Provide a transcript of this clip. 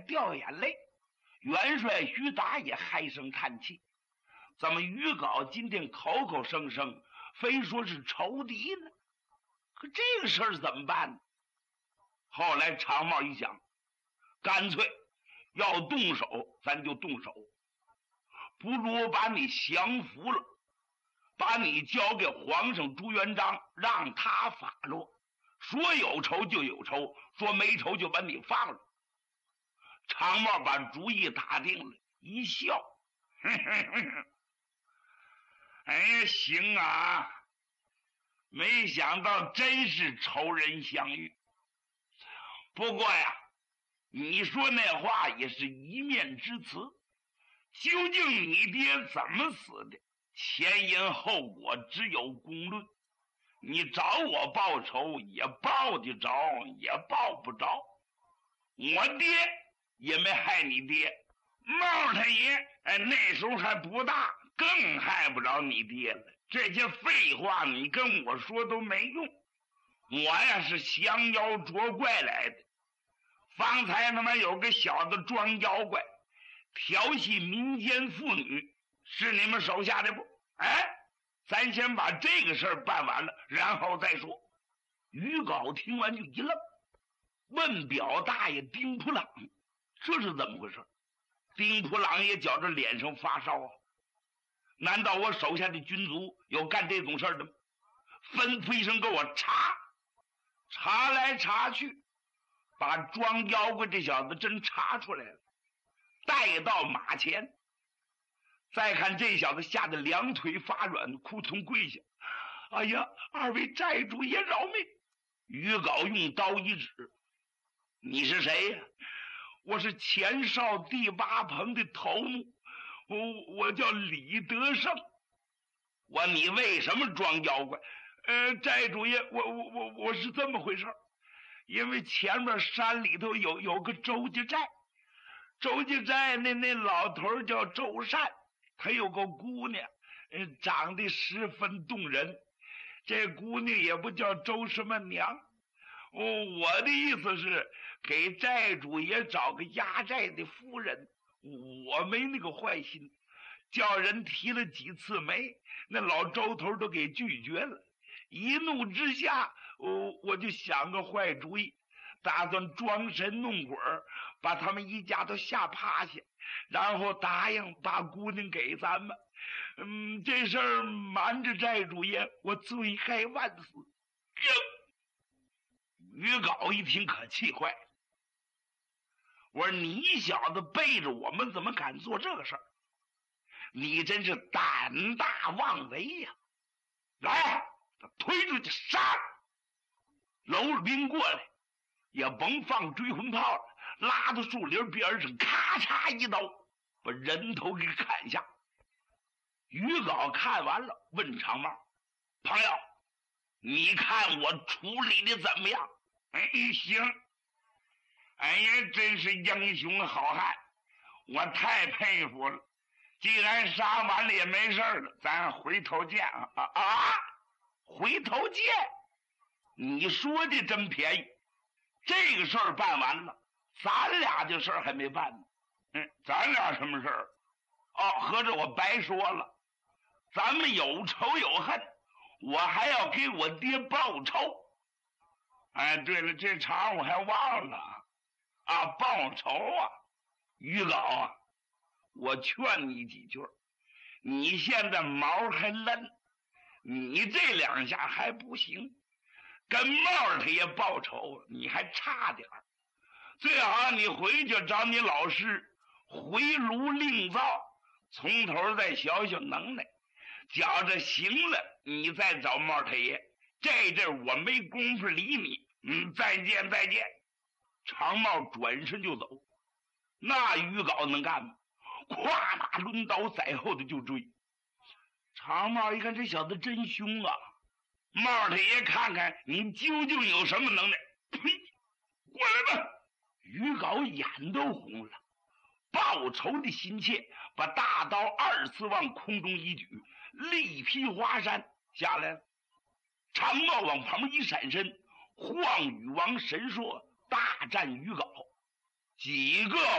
掉眼泪。元帅徐达也唉声叹气，怎么于皋今天口口声声非说是仇敌呢？可这个事儿怎么办呢？后来常茂一想，干脆要动手咱就动手，不如把你降服了，把你交给皇上朱元璋，让他发落，说有仇就有仇，说没仇就把你放了。常茂把主意打定了，一笑，哎呀，行啊，没想到真是仇人相遇。不过呀，你说那话也是一面之词，究竟你爹怎么死的，前因后果只有公论，你找我报仇也报得着，也报不着。我爹也没害你爹，茂他爷那时候还不大，更害不着你爹了。这些废话你跟我说都没用，我呀是降妖捉怪来的。方才他妈有个小子装妖怪，调戏民间妇女，是你们手下的不？哎，咱先把这个事儿办完了，然后再说。于皋听完就一愣，问表大爷丁普朗，这是怎么回事？丁普朗也觉着脸上发烧啊！难道我手下的军卒有干这种事儿的吗？吩咐一声给我查，查来查去，把装妖怪这小子真查出来了，带到马前。再看这小子吓得两腿发软，扑通跪下：“哎呀，二位寨主爷饶命！”于皋用刀一指：“你是谁呀？”“我是前哨第8棚的头目，我叫李德胜。”“你为什么装妖怪？”“寨主爷，我是这么回事，因为前面山里头有个周家寨，周家寨那老头叫周善，他有个姑娘，长得十分动人，这姑娘也不叫周什么娘。我的意思是给寨主爷找个压寨的夫人，我没那个坏心，叫人提了几次媒，那老周头都给拒绝了。一怒之下，我就想个坏主意，打算装神弄鬼，把他们一家都吓趴下，然后答应把姑娘给咱们。这事儿瞒着寨主爷，我罪该万死。”于皋一听可气坏了，我说：“你小子背着我们怎么敢做这个事儿？你真是胆大妄为呀！来，推出去杀！”楼了兵过来，也甭放追魂炮了，拉到树林边上，咔嚓一刀把人头给砍下。于皋看完了，问常茂：“朋友，你看我处理的怎么样？”“行。哎呀，真是英雄好汉，我太佩服了。既然杀完了也没事了，咱回头见啊！回头见？你说的真便宜。这个事儿办完了，咱俩的事儿还没办呢。咱俩什么事儿？合着我白说了。咱们有仇有恨，我还要给我爹报仇。对了，这茬我还忘了报仇啊！于皋啊，我劝你几句，你现在毛还嫩，你这2下还不行，跟茂他爷报仇你还差点儿。最好你回去找你老师回炉另造，从头再学能耐，觉着行了你再找茂他爷。这阵我没工夫理你。再见再见。”常茂转身就走。那于皋能干吗？跨马抡刀在后头就追。常茂一看这小子真凶啊，茂太爷看看你究竟有什么能耐，呸，过来吧。于皋眼都红了，报仇的心切，把大刀2次往空中一举，力劈华山下来了。常茂往旁边一闪身，晃羽王神说大战于皋，几个